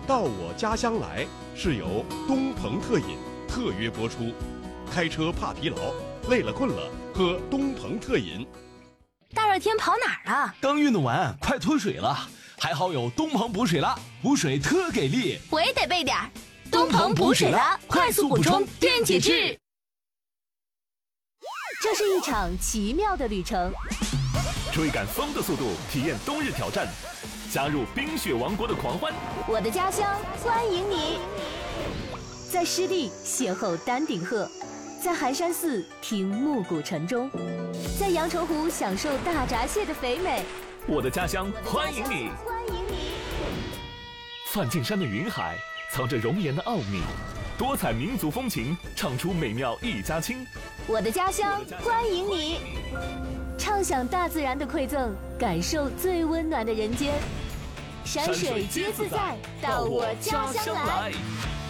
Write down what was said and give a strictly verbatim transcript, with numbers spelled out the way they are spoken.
到我家乡来是由东鹏特饮特约播出。开车怕疲劳，累了困了喝东鹏特饮。 大热天跑哪儿啊？ 刚运动完，快脱水了。还好有东鹏补水了，补水特给力。 我也得备点儿。东鹏补水了，快速补充电解质。 这是一场奇妙的旅程， 追赶风的速度，体验冬日挑战，加入冰雪王国的狂欢。 我的家乡欢迎你，在湿地邂逅丹顶鹤，在寒山寺听暮鼓晨钟，在阳澄湖享受大闸蟹的肥美。 我的家乡欢迎你， 欢迎你。 梵净山的云海藏着容颜的奥秘，多彩民族风情唱出美妙一家亲。 我的家乡欢迎你，畅享大自然的馈赠，感受最温暖的人间。山水皆自在，到我家乡来。